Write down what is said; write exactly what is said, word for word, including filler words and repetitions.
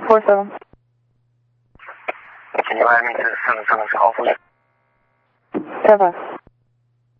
four seven. Can you add me to the seven seven call, please? Seven.